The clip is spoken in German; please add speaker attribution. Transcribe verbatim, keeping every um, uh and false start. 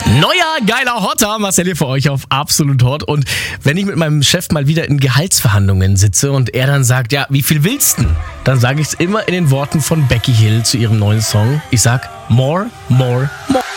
Speaker 1: Neuer, geiler Hotter, Marcel hier für euch auf Absolut Hot. Und wenn ich mit meinem Chef mal wieder in Gehaltsverhandlungen sitze und er dann sagt, ja, wie viel willst du? Dann sage ich es immer in den Worten von Becky Hill zu ihrem neuen Song. Ich sag, more, more, more.